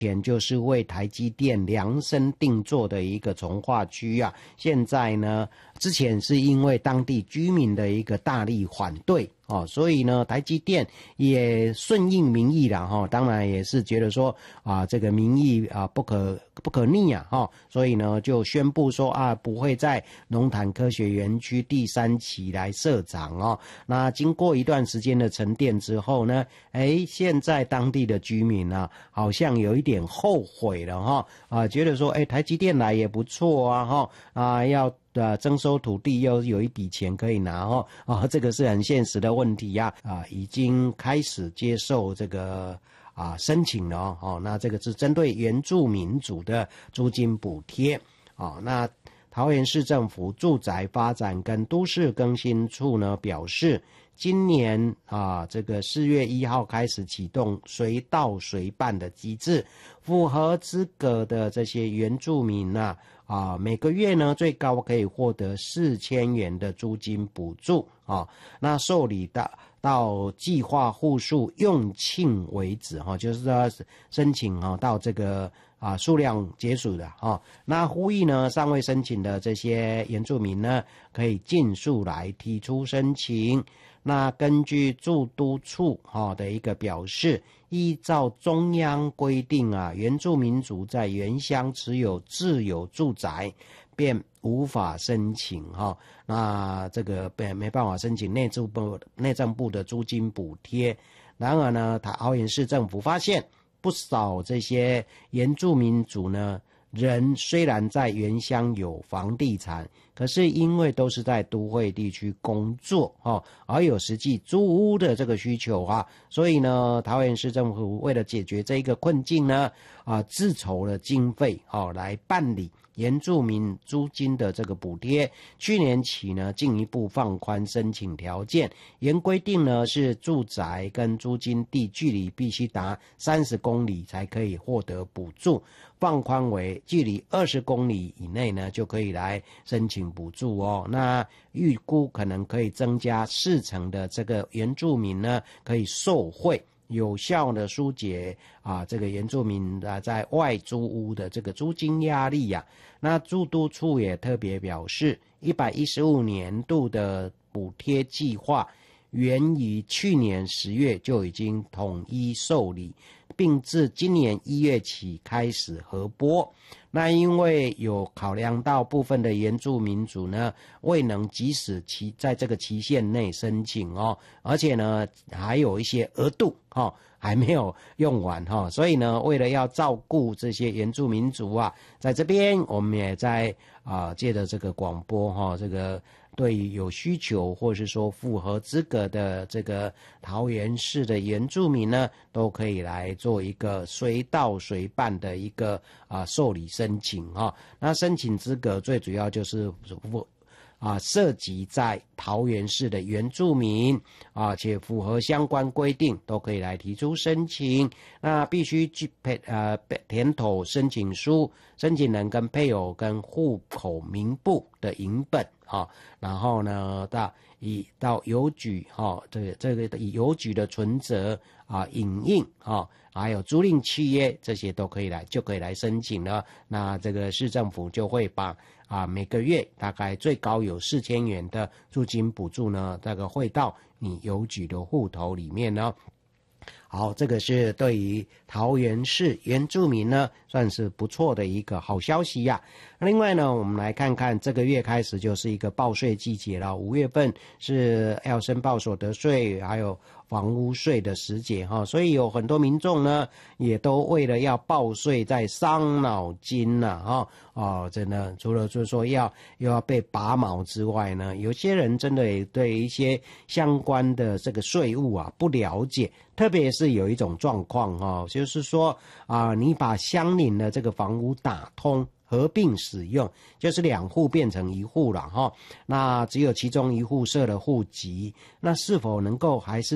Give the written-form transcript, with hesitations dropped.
前就是为台积电量身定做的一个重划区啊，现在呢，之前是因为当地居民的一个大力反对哦，所以呢，台积电也顺应民意啦哈，当然也是觉得说啊，这个民意啊不可逆啊哈，所以呢就宣布说啊，不会在龙潭科学园区第3期来设厂哦。那经过一段时间的沉淀之后呢，现在当地的居民啊，好像有一点后悔了哈啊，觉得说台积电来也不错啊哈啊要。征收土地又有一笔钱可以拿哦，这个是很现实的问题呀已经开始接受这个申请了哦，那这个是针对原住民族的租金补贴那桃园市政府住宅发展跟都市更新处呢表示，今年这个4月1号开始启动随到随办的机制，符合资格的这些原住民每个月呢最高可以获得4000元的租金补助那受理到计划户数用罄为止就是说申请到这个数量结束的那呼吁呢尚未申请的这些原住民呢可以尽速来提出申请。那根据驻都处的一个表示，依照中央规定原住民族在原乡持有自有住宅便无法申请那这个没办法申请内政部的租金补贴。然而呢，桃园市政府发现不少这些原住民族呢人虽然在原乡有房地产，可是因为都是在都会地区工作而有实际租屋的这个需求所以呢，桃园市政府为了解决这个困境呢自筹了经费来办理原住民租金的这个补贴。去年起呢，进一步放宽申请条件，原规定呢是住宅跟租金地距离必须达30公里才可以获得补助，放宽为距离20公里以内呢就可以来申请补助那预估可能可以增加40%的这个原住民呢可以受惠，有效的疏解这个原住民在外租屋的这个租金压力那驻都处也特别表示，115年度的补贴计划源于去年10月就已经统一受理，并自今年1月起开始核拨。那因为有考量到部分的原住民族呢未能及时在这个期限内申请而且呢还有一些额度还没有用完所以呢为了要照顾这些原住民族在这边我们也在借着这个广播这个对于有需求或是说符合资格的这个桃园市的原住民呢，都可以来做一个随到随办的一个受理申请那申请资格最主要就是涉及在桃园市的原住民且符合相关规定都可以来提出申请。那必须填投申请书，申请人跟配偶跟户口名簿的影本然后呢到邮局这个以邮局的存折影印还有租赁契约，这些都就可以来申请了。那这个市政府就会把每个月大概最高有4000元的租金补助呢，这个汇到你邮局的户头里面呢。好，这个是对于桃园市原住民呢算是不错的一个好消息另外呢，我们来看看这个月开始就是一个报税季节了，5月份是要申报所得税还有房屋税的时节所以有很多民众呢也都为了要报税在伤脑筋真的除了就是说又要被拔毛之外呢，有些人真的也对一些相关的这个税务不了解，特别是有一种状况就是说你把相邻的这个房屋打通合并使用，就是2户变成1户了那只有其中1户设了户籍，那是否能够还是